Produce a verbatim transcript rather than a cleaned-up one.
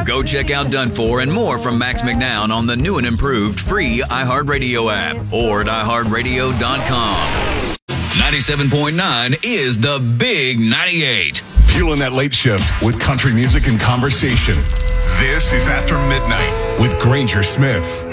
Go check out Done For and more from Max McNown on the new and improved free iHeartRadio app or at i heart radio dot com. ninety-seven point nine is the Big ninety-eight. Fueling that late shift with country music and conversation. This is After Midnight with Granger Smith.